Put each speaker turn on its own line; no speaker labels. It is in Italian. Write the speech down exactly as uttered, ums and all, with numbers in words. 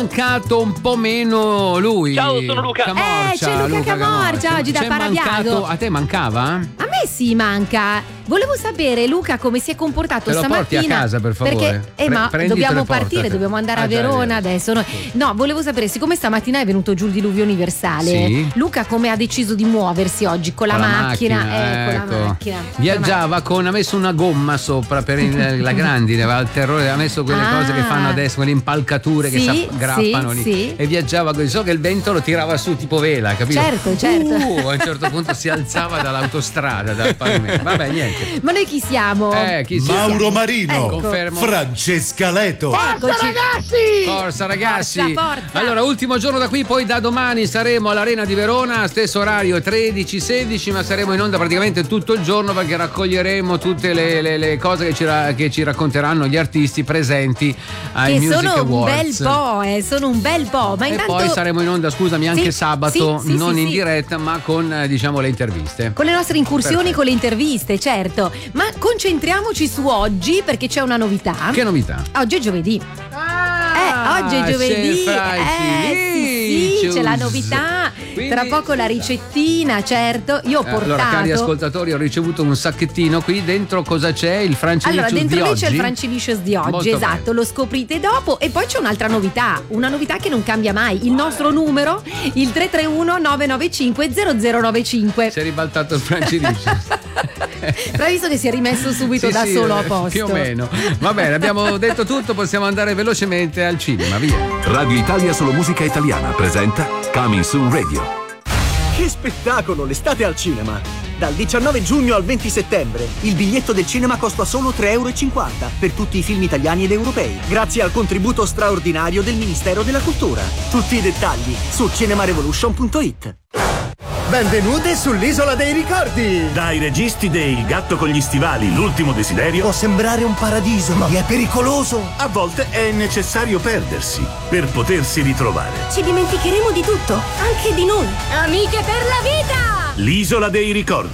mancato un po' meno lui.
Ciao, sono Luca.
Camorcia,
Eh, c'è Luca Camorcia, oggi da
C'è
Parabiago.
mancato- A te mancava?
A me sì manca. Volevo sapere Luca come si è comportato
Te lo
stamattina.
porti a casa, per favore.
Perché eh,
Pre-
ma
prenditelo
dobbiamo
e portatelo.
partire, dobbiamo andare
Ah,
a
già, è
Verona
vero.
adesso. No, no, volevo sapere, siccome stamattina è venuto giù il diluvio universale,
Sì.
Luca come ha deciso di muoversi oggi con la,
Con la
macchina?
macchina,
eh, con
ecco.
la macchina.
Viaggiava con, ha messo una gomma sopra per il- la grandine, aveva il terrore, ha messo quelle
Ah.
cose che fanno adesso, quelle impalcature che
Sì,
si aggrappano
sì,
lì.
sì.
E viaggiava così, so che il vento lo tirava su tipo vela, capito?
Certo, certo.
Uh, a un certo punto si alzava dall'autostrada, dal pavimento. Vabbè, niente.
Ma noi chi siamo?
Eh, chi si-
Mauro Marino,
Ecco.
Confermo.
Francesca Leto.
Eccoci.
Forza ragazzi.
Forza, forza.
Allora, ultimo giorno da qui, poi da domani saremo all'Arena di Verona, stesso orario tredici sedici, ma saremo in onda praticamente tutto il giorno perché raccoglieremo tutte le, le- le cose che ci, ra- che ci racconteranno gli artisti presenti ai
Che
Music
sono un
Awards.
bel po', eh, sono un bel po'. Ma
E
intanto
poi saremo in onda, scusami, anche
Sì,
sabato,
sì, sì,
non
sì,
in
sì.
diretta, ma con eh, diciamo le interviste.
con le nostre incursioni,
Perfetto.
con le interviste, certo. Ma concentriamoci su oggi perché c'è una novità.
Che novità?
Oggi è giovedì. Eh, oggi è giovedì. Eh, sì, sì, c'è la novità.
Quindi-
Tra poco la ricettina, certo. Io ho
Eh,
portato.
Allora, cari ascoltatori, ho ricevuto un sacchettino qui dentro. Cosa c'è? Il Francilicious
Allora, dentro
di
lì
oggi?
c'è il Francilicious di oggi,
Molto
esatto,
bene.
lo scoprite dopo. E poi c'è un'altra novità, una novità che non cambia mai. Il nostro numero, il tre tre uno nove nove cinque zero zero nove cinque.
Si è ribaltato il Francilicious.
Però hai visto che si è rimesso subito
Sì,
da
sì,
solo a
eh,
posto.
più o meno. Va bene, abbiamo detto tutto, possiamo andare velocemente al cinema, via.
Radio Italia Solo Musica Italiana presenta Coming Soon Radio.
Che spettacolo, l'estate al cinema! Dal diciannove giugno al venti settembre il biglietto del cinema costa solo tre euro e cinquanta per tutti i film italiani ed europei, grazie al contributo straordinario del Ministero della Cultura. Tutti i dettagli su cinemarevolution punto it.
Benvenute sull'Isola dei Ricordi!
Dai registi dei Il gatto con gli stivali, l'ultimo desiderio.
Può sembrare un paradiso, ma è pericoloso!
A volte è necessario perdersi per potersi ritrovare.
Ci dimenticheremo di tutto, anche di noi. Amiche per la vita!
L'Isola dei Ricordi.